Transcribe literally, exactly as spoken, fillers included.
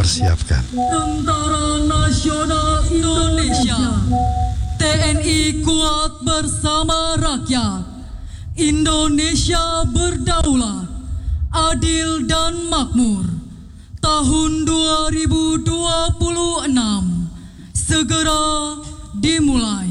dipersiapkan. Tentara Nasional Indonesia, T N I kuat bersama rakyat. Indonesia berdaulat, adil dan makmur. Tahun dua ribu dua puluh enam segera dimulai.